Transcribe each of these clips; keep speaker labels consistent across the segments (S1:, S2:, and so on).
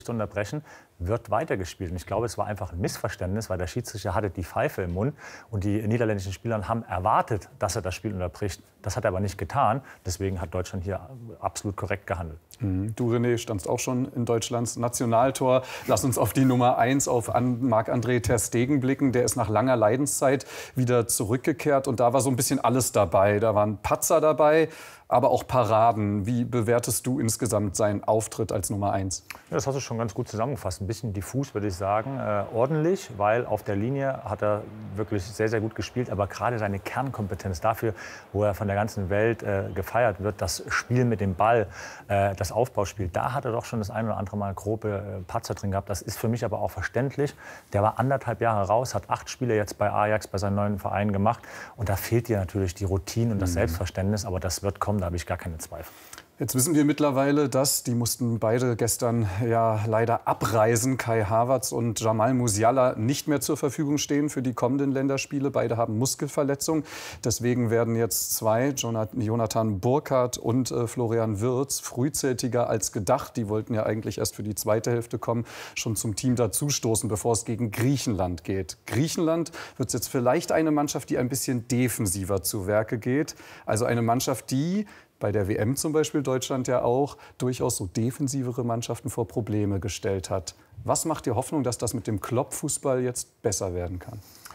S1: unterbrechen, wird weitergespielt. Und ich glaube, es war einfach ein Missverständnis, weil der Schiedsrichter hatte die Pfeife im Mund und die niederländischen Spieler haben erwartet, dass er das Spiel unterbricht. Das hat er aber nicht getan. Deswegen hat Deutschland hier absolut korrekt gehandelt.
S2: Du, René, standst auch schon in Deutschlands Nationaltor. Lass uns auf die Nummer 1, auf Marc-André ter Stegen blicken. Der ist nach langer Leidenszeit wieder zurückgekehrt. Und da war so ein bisschen alles dabei. Da waren Patzer dabei, aber auch Paraden. Wie bewertest du insgesamt seinen Auftritt als Nummer 1?
S1: Ja, das hast du schon ganz gut zusammengefasst. Ein bisschen diffus, würde ich sagen. Ordentlich, weil auf der Linie hat er wirklich sehr, sehr gut gespielt. Aber gerade seine Kernkompetenz dafür, wo er von der ganzen Welt gefeiert wird, das Spiel mit dem Ball, das Aufbauspiel, da hat er doch schon das ein oder andere Mal grobe Patzer drin gehabt. Das ist für mich aber auch verständlich. Der war 1,5 Jahre raus, hat 8 Spiele jetzt bei Ajax, bei seinem neuen Verein gemacht. Und da fehlt dir natürlich die Routine und das Selbstverständnis. Aber das wird kommen, da habe ich gar keine Zweifel.
S2: Jetzt wissen wir mittlerweile, dass, die mussten beide gestern ja leider abreisen, Kai Havertz und Jamal Musiala nicht mehr zur Verfügung stehen für die kommenden Länderspiele. Beide haben Muskelverletzungen. Deswegen werden jetzt zwei, Jonathan Burkardt und Florian Wirtz, frühzeitiger als gedacht. Die wollten ja eigentlich erst für die zweite Hälfte kommen, schon zum Team dazustoßen, bevor es gegen Griechenland geht. Griechenland wird jetzt vielleicht eine Mannschaft, die ein bisschen defensiver zu Werke geht. Also eine Mannschaft, die bei der WM zum Beispiel Deutschland ja auch durchaus so defensivere Mannschaften vor Probleme gestellt hat. Was macht dir Hoffnung, dass das mit dem Klopp-Fußball jetzt besser werden kann?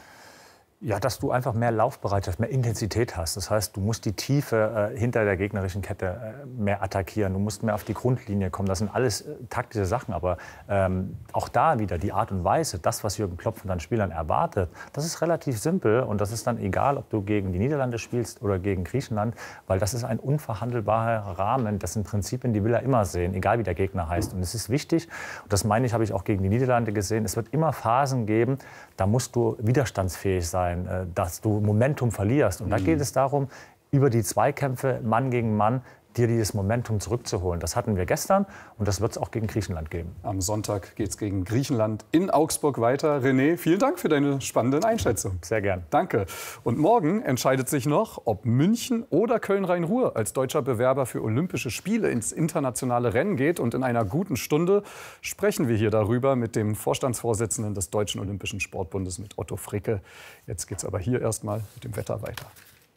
S1: Ja, dass du einfach mehr Laufbereitschaft, mehr Intensität hast. Das heißt, du musst die Tiefe hinter der gegnerischen Kette mehr attackieren. Du musst mehr auf die Grundlinie kommen. Das sind alles taktische Sachen. Aber auch da wieder die Art und Weise, das, was Jürgen Klopp von seinen Spielern erwartet, das ist relativ simpel. Und das ist dann egal, ob du gegen die Niederlande spielst oder gegen Griechenland. Weil das ist ein unverhandelbarer Rahmen. Das sind Prinzipien, die will er immer sehen, egal wie der Gegner heißt. Und es ist wichtig, und das meine ich, habe ich auch gegen die Niederlande gesehen, es wird immer Phasen geben, da musst du widerstandsfähig sein, dass du Momentum verlierst. Und da geht es darum, über die Zweikämpfe Mann gegen Mann dir dieses Momentum zurückzuholen. Das hatten wir gestern und das wird es auch gegen Griechenland geben.
S2: Am Sonntag geht es gegen Griechenland in Augsburg weiter. René, vielen Dank für deine spannenden Einschätzungen.
S1: Sehr gern.
S2: Danke. Und morgen entscheidet sich noch, ob München oder Köln-Rhein-Ruhr als deutscher Bewerber für Olympische Spiele ins internationale Rennen geht. Und in einer guten Stunde sprechen wir hier darüber mit dem Vorstandsvorsitzenden des Deutschen Olympischen Sportbundes, mit Otto Fricke. Jetzt geht es aber hier erstmal mit dem Wetter weiter.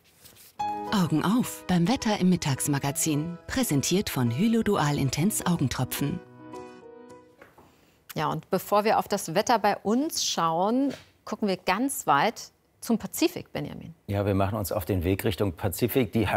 S3: Augen auf beim Wetter im Mittagsmagazin. Präsentiert von Hylo Dual Intens Augentropfen.
S4: Ja, und bevor wir auf das Wetter bei uns schauen, gucken wir ganz weit zum Pazifik, Benjamin.
S5: Ja, wir machen uns auf den Weg Richtung Pazifik. Die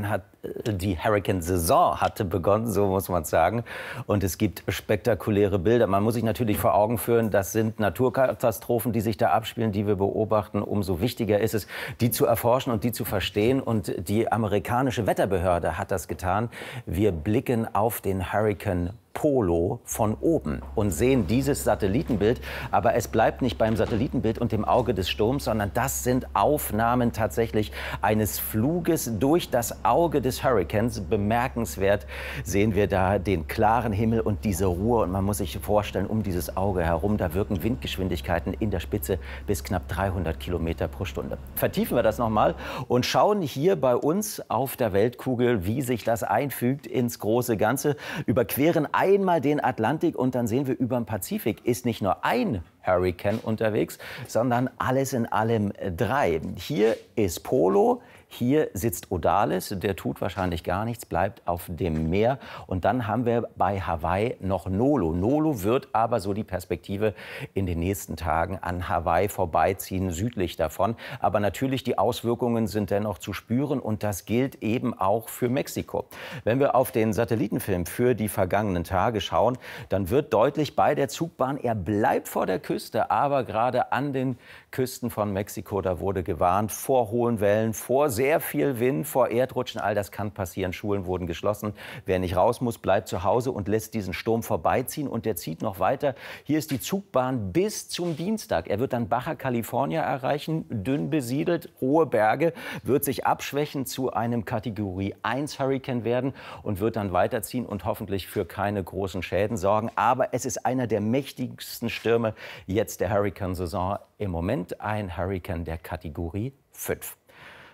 S5: Hurricane-Saison hatte begonnen, so muss man sagen. Und es gibt spektakuläre Bilder. Man muss sich natürlich vor Augen führen, das sind Naturkatastrophen, die sich da abspielen, die wir beobachten. Umso wichtiger ist es, die zu erforschen und die zu verstehen. Und die amerikanische Wetterbehörde hat das getan. Wir blicken auf den Hurricane Polo von oben und sehen dieses Satellitenbild. Aber es bleibt nicht beim Satellitenbild und dem Auge des Sturms, sondern das sind Aufnahmen tatsächlich eines Fluges durch das Auge des Hurrikans. Bemerkenswert sehen wir da den klaren Himmel und diese Ruhe. Und man muss sich vorstellen, um dieses Auge herum, da wirken Windgeschwindigkeiten in der Spitze bis knapp 300 Kilometer pro Stunde. Vertiefen wir das nochmal und schauen hier bei uns auf der Weltkugel, wie sich das einfügt ins große Ganze. Überqueren einmal den Atlantik und dann sehen wir, über dem Pazifik ist nicht nur ein Hurrikan unterwegs, sondern alles in allem 3. Hier ist Polo, hier sitzt Odalis, der tut wahrscheinlich gar nichts, bleibt auf dem Meer. Und dann haben wir bei Hawaii noch Nolo. Nolo wird aber, so die Perspektive, in den nächsten Tagen an Hawaii vorbeiziehen, südlich davon. Aber natürlich, die Auswirkungen sind dennoch zu spüren und das gilt eben auch für Mexiko. Wenn wir auf den Satellitenfilm für die vergangenen Tage schauen, dann wird deutlich bei der Zugbahn, er bleibt vor der Küste, aber gerade an den Küsten von Mexiko, da wurde gewarnt vor hohen Wellen, vor sehr viel Wind, vor Erdrutschen. All das kann passieren. Schulen wurden geschlossen. Wer nicht raus muss, bleibt zu Hause und lässt diesen Sturm vorbeiziehen. Und der zieht noch weiter. Hier ist die Zugbahn bis zum Dienstag. Er wird dann Baja California erreichen, dünn besiedelt, hohe Berge, wird sich abschwächen, zu einem Kategorie 1 Hurrikan werden und wird dann weiterziehen und hoffentlich für keine großen Schäden sorgen. Aber es ist einer der mächtigsten Stürme jetzt der Hurrikan-Saison. Im Moment ein Hurrikan der Kategorie 5.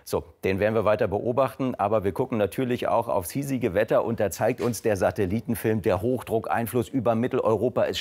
S5: So, den werden wir weiter beobachten, aber wir gucken natürlich auch aufs hiesige Wetter und da zeigt uns der Satellitenfilm, der Hochdruckeinfluss über Mitteleuropa ist